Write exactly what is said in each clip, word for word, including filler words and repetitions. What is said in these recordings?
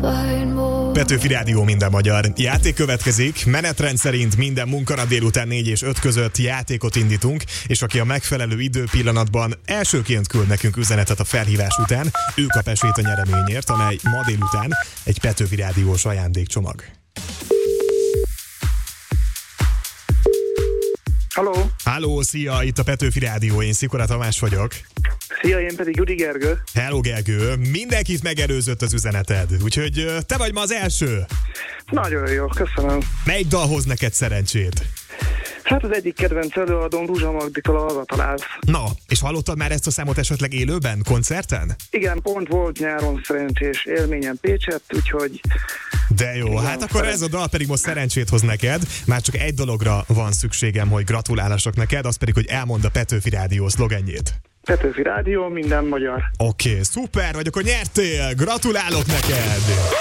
Petőfi Rádió, minden magyar. Játék következik, menetrend szerint minden munkanap délután négy és öt között játékot indítunk, és aki a megfelelő időpillanatban elsőként küld nekünk üzenetet a felhívás után, ő kap esélyt a nyereményért, amely ma délután egy Petőfi Rádiós ajándékcsomag. Halló! Halló, szia! Itt a Petőfi Rádió, én Szikora Tamás vagyok. Szia, én pedig Gyuri Gergő. Hello, Gergő! Mindenkit megelőzött az üzeneted, úgyhogy te vagy ma az első. Nagyon jó, köszönöm. Melyik dal hoz neked szerencsét? Hát az egyik kedvenc előadóm, Ruzsa Magditól a Hazatalálsz. Na, és hallottad már ezt a számot esetleg élőben, koncerten? Igen, pont volt nyáron szerencsés élményem Pécsett, úgyhogy... De jó, igen, hát akkor ez a dal pedig most szerencsét hoz neked. Már csak egy dologra van szükségem, hogy gratulálások neked, az pedig, hogy elmondd a Petőfi Rádió szlogenjét. Petőfi Rádió, minden magyar. Oké, okay, szuper, vagy akkor nyertél! Gratulálok neked!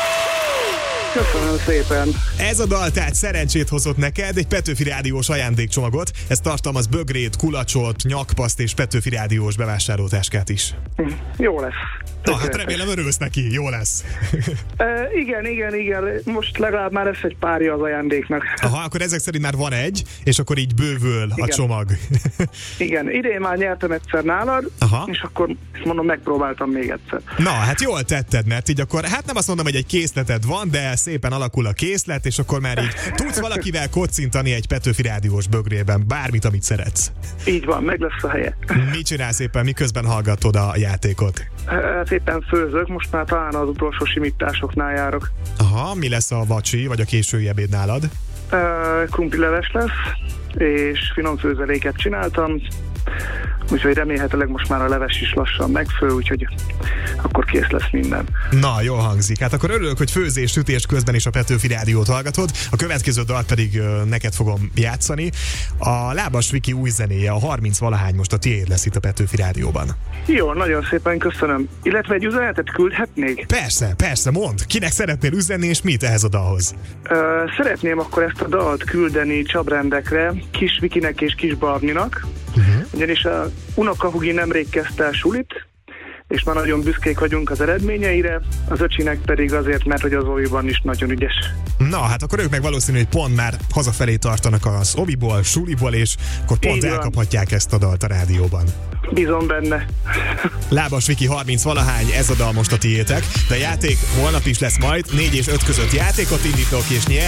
Köszönöm szépen. Ez a dal tehát szerencsét hozott neked, egy Petőfi Rádiós ajándékcsomagot. Ez tartalmaz bögrét, kulacsot, nyakpaszt és Petőfi Rádiós bevásárlótáskát is. Jó lesz. Na, hát remélem örülsz neki, jó lesz. E, igen, igen, igen. Most legalább már lesz egy párja az ajándéknak. Aha, akkor ezek szerint már van egy, és akkor így bővül igen. a csomag. Igen, idén már nyertem egyszer nálad, aha. És akkor mondom, megpróbáltam még egyszer. Na, hát jól tetted, mert így akkor, hát nem azt mondom, hogy egy készleted van, de szépen alakul a készlet, és akkor már így tudsz valakivel kocintani egy Petőfi Rádiós bögrében, bármit, amit szeretsz. Így van, meg lesz a helye. Mit csinálsz éppen, miközben hallgatod a játékot? Hát éppen főzök, most már talán az utolsó simításoknál járok. Aha, mi lesz a vacsi, vagy a késői ebéd nálad? Uh, krumplileves lesz, és finom főzeléket csináltam, úgyhogy remélhetőleg most már a leves is lassan megfő, úgyhogy akkor kész lesz minden. Na, jól hangzik. Hát akkor örülök, hogy főzés, sütés közben is a Petőfi Rádiót hallgatod. A következő dalt pedig uh, neked fogom játszani. A Lábas Viki új zenéje, a harminc valahány most a tiéd lesz itt a Petőfi Rádióban. Jó, nagyon szépen köszönöm. Illetve egy üzenetet küldhetnék? Persze, persze, mondd. Kinek szeretnél üzenni, és mit ehhez a dalhoz? Uh, szeretném akkor ezt a dalt küldeni Csabrendekre, Kis Vikinek és Kis Barninak, uh-huh. ugyanis a unokahugi nemrég kezdte el sulit, és már nagyon büszkék vagyunk az eredményeire, az öcsinek pedig azért, mert hogy az oviban is nagyon ügyes. Na, hát akkor ők meg valószínű, hogy pont már hazafelé tartanak az oviból, suliból, és akkor pont elkaphatják ezt a dalt a rádióban. Bízom benne. Lábas Viki harminc valahány, ez a dal most a tiétek, de a játék holnap is lesz majd, négy és öt között játékot indítok, és nyer.